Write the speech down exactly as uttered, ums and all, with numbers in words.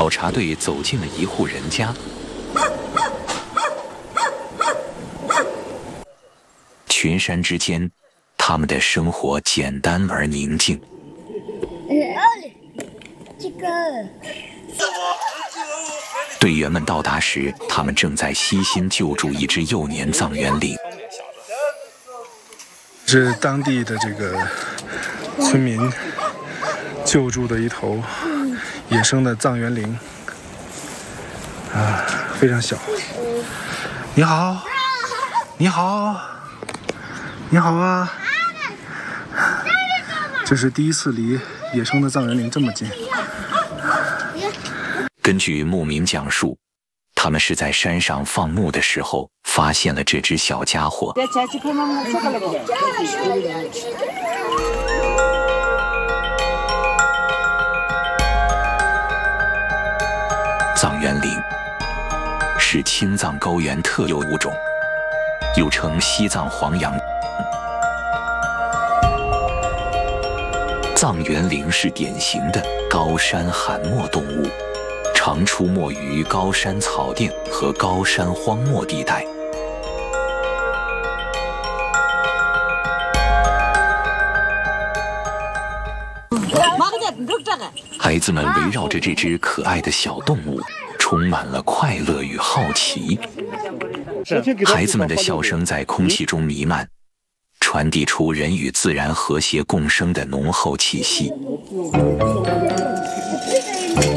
考察队走进了一户人家，群山之间，他们的生活简单而宁静。 这个队员们到达时，他们正在悉心救助一只幼年藏原羚。 是当地的这个村民救助的一头野生的藏原羚，啊，非常小。你好，你好，你好啊！这是第一次离野生的藏原羚这么近。 根据牧民讲述，他们是在山上放牧的时候发现了这只小家伙。藏原羚是青藏高原特有物种，又称西藏黄羊。藏原羚是典型的高山寒漠动物，常出没于高山草甸和高山荒漠地带。孩子们围绕着这只可爱的小动物，充满了快乐与好奇。孩子们的笑声在空气中弥漫，传递出人与自然和谐共生的浓厚气息。